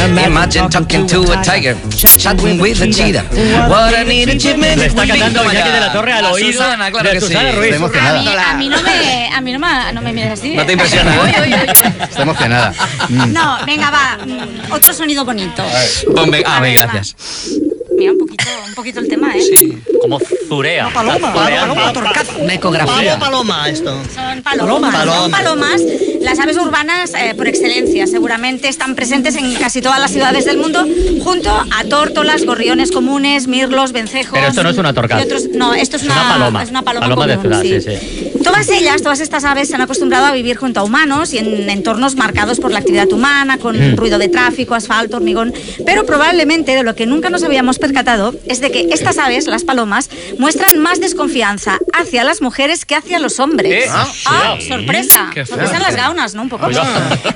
Imagine talking to a tiger, chatting with a cheetah. What I need achievement. Le está cantando Iñaki de la Torre al oído Susana, claro de que sí. Susana Ruiz. Estoy emocionada. A mí no me mires así. No te impresiona. Estoy emocionada. No, venga, va. Otro sonido bonito. Ponme, A ver, gracias. Mira, un poquito el tema, ¿eh? Sí. Como zurea. Paloma, Una ecografía. paloma, esto. Son palomas. Son palomas. Las aves urbanas por excelencia. Seguramente están presentes en casi todas las ciudades del mundo, junto a tórtolas, gorriones comunes, mirlos, vencejos. Pero esto no es una torcaz. No, esto es una paloma. Es una paloma Paloma común, de ciudad, sí. Todas estas aves se han acostumbrado a vivir junto a humanos y en entornos marcados por la actividad humana, con ruido de tráfico, asfalto, hormigón. Pero probablemente de lo que nunca nos habíamos percatado es de que estas aves, las palomas, muestran más desconfianza hacia las mujeres que hacia los hombres. ¿Qué? Sorpresa. Qué Sorpresa en las gaunas, ¿no? Un poco. Cuidado.